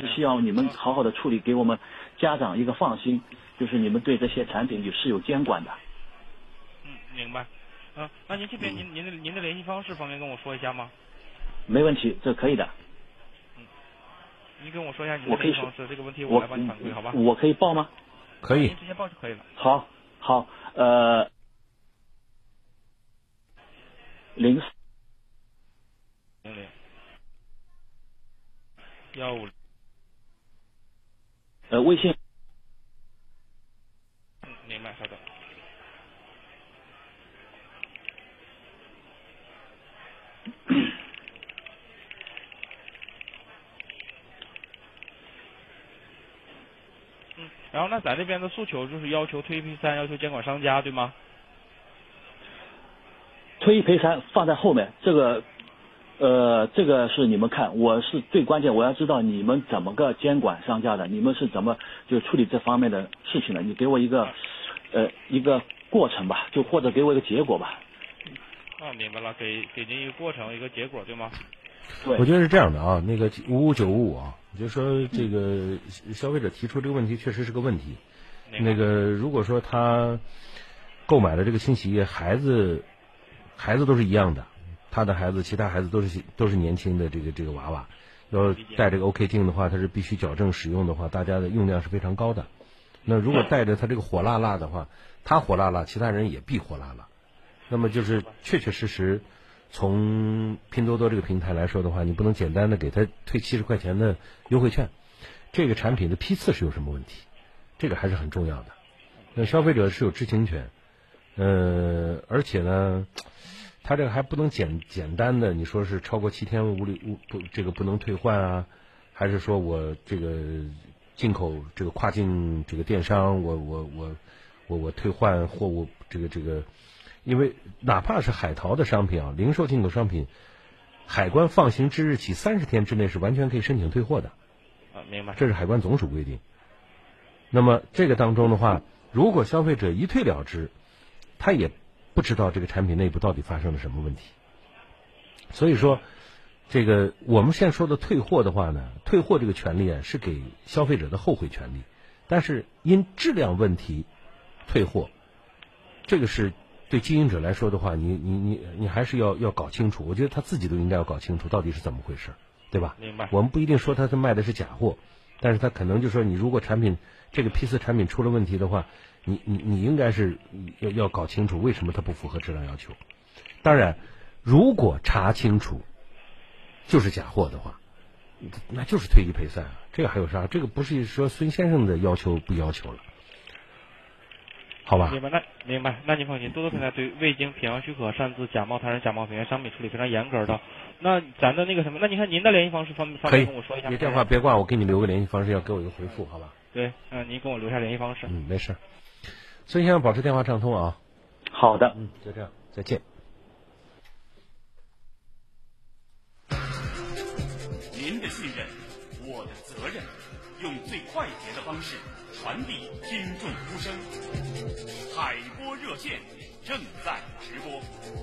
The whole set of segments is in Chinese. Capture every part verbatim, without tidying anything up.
是希望你们好好的处理，给我们家长一个放心，就是你们对这些产品也是有监管的。 嗯，明白。嗯、呃，那您这边您您的您的联系方式方便跟我说一下吗？ 没问题，这可以的。 嗯，您跟我说一下您的联系方式，这个问题我来帮你反馈，好吧？ 我可以报吗？ 可以， 您直接报就可以了。 好，好，呃，零四零零幺五， 呃，微信。 嗯，明白，稍等。嗯，然后那咱这边的诉求就是要求退一赔三，要求监管商家，对吗？ 退一赔三放在后面，这个，呃，这个是你们看，我是最关键，我要知道你们怎么个监管商家的，你们是怎么就处理这方面的事情的？你给我一个，呃，一个过程吧，就或者给我一个结果吧。 啊，明白了，给给您一个过程，一个结果，对吗？ 对， 我觉得是这样的啊，那个五五九五五啊，就说这个消费者提出这个问题确实是个问题。那个如果说他购买的这个清洗液，孩子孩子都是一样的，他的孩子、其他孩子都是都是年轻的这个这个娃娃，要带这个 OK 镜的话，它是必须矫正使用的话，大家的用量是非常高的。那如果带着他这个火辣辣的话，他火辣辣，其他人也必火辣辣。那么就是确确实实。从拼多多这个平台来说的话，你不能简单的给他退七十块钱的优惠券，这个产品的批次是有什么问题？这个还是很重要的。那消费者是有知情权，呃，而且呢，他这个还不能简简单的你说是超过七天无理无不这个不能退换啊，还是说我这个进口这个跨境这个电商我我我我我退换货物这个这个。因为哪怕是海淘的商品啊，零售进口商品，海关放行之日起三十天之内是完全可以申请退货的。 啊，明白。 这是海关总署规定。那么这个当中的话，如果消费者一退了之，他也不知道这个产品内部到底发生了什么问题。所以说，这个我们现在说的退货的话呢，退货这个权利啊是给消费者的后悔权利，但是因质量问题退货，这个是。对经营者来说的话，你你你你还是要要搞清楚，我觉得他自己都应该要搞清楚到底是怎么回事，对吧？ 明白。 我们不一定说他是卖的是假货，但是他可能就说你如果产品这个批次产品出了问题的话，你你你应该是要要搞清楚为什么它不符合质量要求。当然，如果查清楚就是假货的话，那就是退一赔三啊，这个还有啥？这个不是说孙先生的要求不要求了。好吧， 明白，那明白，那您放心，多多平台对未经品行许可擅自假冒他人、假冒品原商品处理非常严格的。那咱的那个什么，那你看您的联系方式方方便跟我说一下？ 你电话别挂，我给你留个联系方式，要给我一个回复，好吧？ 对，嗯，您跟我留下联系方式。 嗯，没事。孙先生保持电话畅通啊。 好的， 嗯，就这样，再见。 您的信任，我的责任，用最快捷的方式传递听众呼声。海波热线正在直播。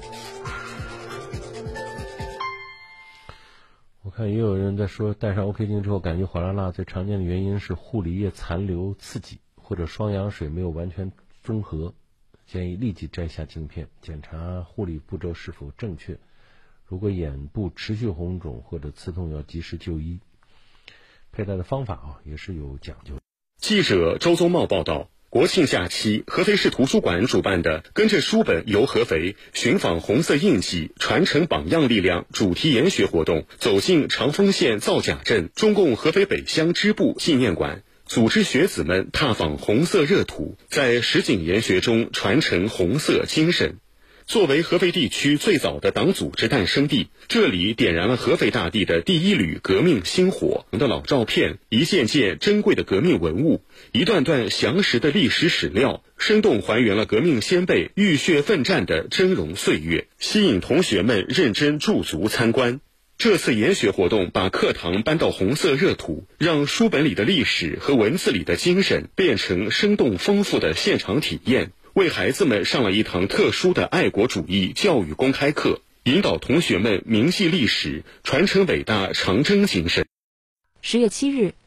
我看也有人在说，戴上 OK 镜之后感觉火辣辣，最常见的原因是护理液残留刺激，或者双氧水没有完全中和，建议立即摘下镜片，检查护理步骤是否正确。如果眼部持续红肿或者刺痛，要及时就医。佩戴的方法啊也是有讲究。 记者周宗茂报道，国庆假期，合肥市图书馆主办的“跟着书本游合肥，寻访红色印记，传承榜样力量”主题研学活动，走进长丰县造甲镇中共合肥北乡支部纪念馆，组织学子们踏访红色热土，在实景研学中传承红色精神。作为合肥地区最早的党组织诞生地，这里点燃了合肥大地的第一缕革命星火。的老照片，一件件珍贵的革命文物，一段段详实的历史史料，生动还原了革命先辈浴血奋战的峥嵘岁月，吸引同学们认真驻足参观。这次研学活动把课堂搬到红色热土，让书本里的历史和文字里的精神变成生动丰富的现场体验，为孩子们上了一堂特殊的爱国主义教育公开课，引导同学们铭记历史，传承伟大长征精神。 十月七日，